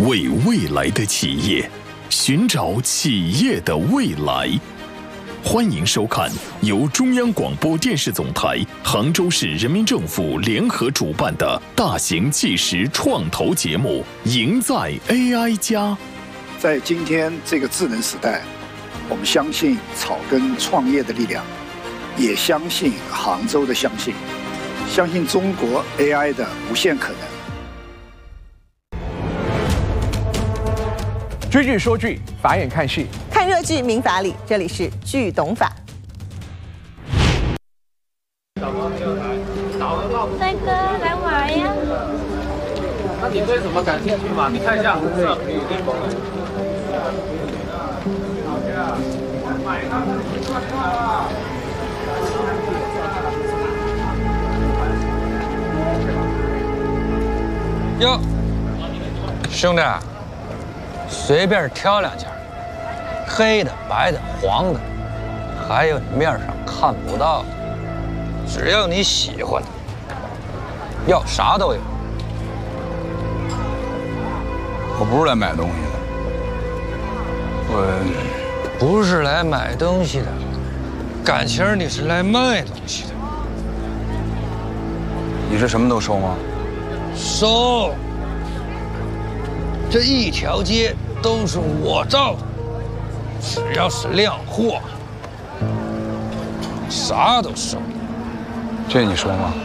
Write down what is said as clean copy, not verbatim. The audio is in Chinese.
为未来的企业，寻找企业的未来。欢迎收看由中央广播电视总台、杭州市人民政府联合主办的大型纪实创投节目《赢在 AI 家》。 在今天这个智能时代，我们相信草根创业的力量，也相信杭州的相信中国 AI 的无限可能。 追剧说剧，法眼看戏， 看热剧民法理，这里是剧懂法。 帅哥，来玩呀！ 那你对什么感兴趣吗？你看一下红色。 哟，兄弟，随便挑两件，黑的、白的、黄的，还有你面上看不到的，只要你喜欢的，要啥都有。 我不是来买东西的， 我不是来买东西的，感情你是来卖东西的。 你是什么都收吗？ 收，这一条街都是我造的，只要是亮货，啥都收。 这你收吗？